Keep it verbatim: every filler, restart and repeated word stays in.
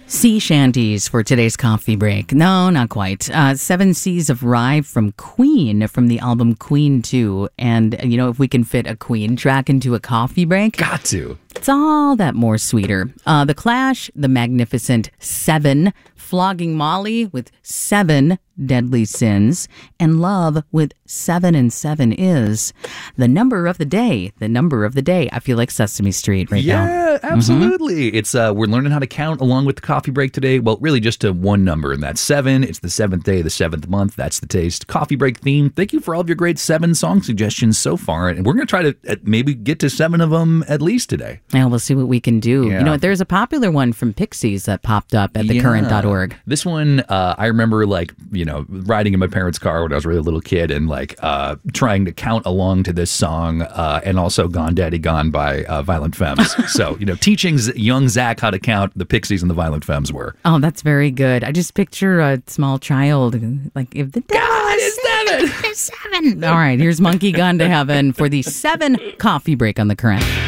Sea shanties for today's coffee break. No, not quite. Uh, Seven Seas of Rye from Queen, from the album Queen two. And, you know, if we can fit a Queen track into a coffee break, Got to. it's all that more sweeter. Uh, the Clash, the magnificent Seven, Flogging Molly with Seven Deadly Sins, and Love with Seven and Seven Is. The number of the day, the number of the day. I feel like Sesame Street right now. Yeah, absolutely. Mm-hmm. It's uh, we're learning how to count along with the coffee break today. Well, really just to one number, and that's seven. It's the seventh day, the seventh month. That's the taste. Coffee break theme. Thank you for all of your great seven song suggestions so far, and we're going to try to uh, maybe get to seven of them at least today. Yeah, we'll see what we can do. Yeah. You know, there's a popular one from Pixies that popped up at the current dot org. This one, uh, I remember, like, you know, riding in my parents' car when I was a really little kid and, like, uh, trying to count along to this song uh, and also Gone Daddy Gone by uh, Violent Femmes. So, you know, teaching young Zach how to count, the Pixies and the Violent Femmes were. Oh, that's very good. I just picture a small child, like, if the God is seven! Seven. All right, here's Monkey Gone to Heaven for the seven coffee break on the current.